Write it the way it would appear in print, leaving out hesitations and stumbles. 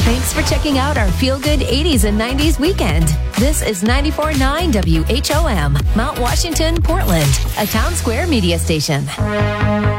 Thanks for checking out our Feel Good 80s and 90s weekend. This is 94.9 WHOM, Mount Washington, Portland, a Town Square media station.